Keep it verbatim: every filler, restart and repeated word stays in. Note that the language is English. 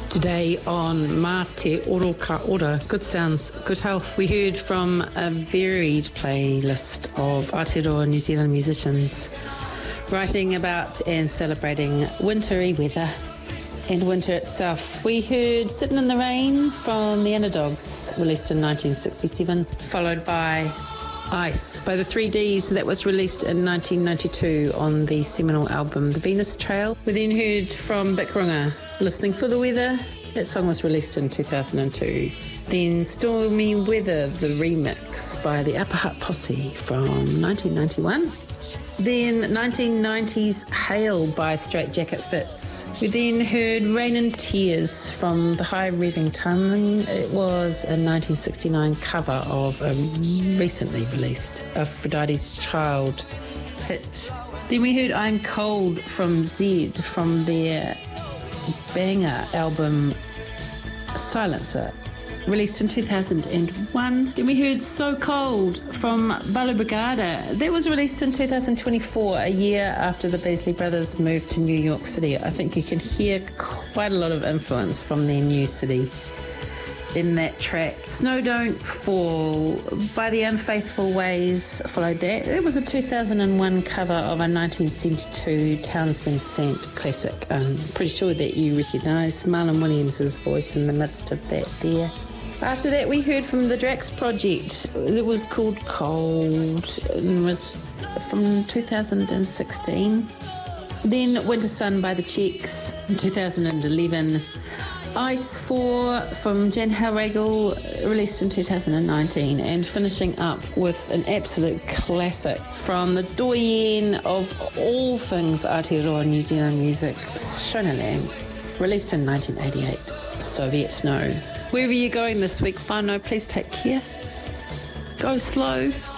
Today on Mā Te Oro Ka Ora, good sounds, good health, we heard from a varied playlist of Aotearoa New Zealand musicians writing about and celebrating wintry weather and winter itself. We heard Sittin' in the Rain from the Underdogs, released in nineteen sixty-seven, followed by Ice by the three Ds, that was released in nineteen ninety-two on the seminal album The Venus Trail. We then heard from Bikronga, Listening for the Weather. That song was released in two thousand two. Then Stormy Weather, the remix by the Upper Hut Posse from nineteen ninety-one. Then nineteen nineties Hail by Straight Jacket Fits. We then heard Rain and Tears from the High Revving Tongue. It was a nineteen sixty-nine cover of a recently released Aphrodite's Child hit. Then we heard I'm Cold from Zed from their banger album Silencer, released in two thousand one. Then we heard So Cold from Bala Brigada. That was released in two thousand twenty-four, a year after the Beasley Brothers moved to New York City. I think you can hear quite a lot of influence from their new city in that track. Snow Don't Fall by the Unfaithful Ways followed that. It was a two thousand one cover of a nineteen seventy-two Townes Van Sant classic. I'm pretty sure that you recognise Marlon Williams' voice in the midst of that there. After that, we heard from the Drax Project. It was called Cold and was from two thousand sixteen. Then Winter Sun by the Checks in two thousand eleven. Ice four from Jan Hellriegel, released in two thousand nineteen. And finishing up with an absolute classic from the doyen of all things Aotearoa New Zealand music, Shona Lamb, released in nineteen eighty-eight, Soviet Snow. Wherever you're going this week, whānau, please take care. Go slow.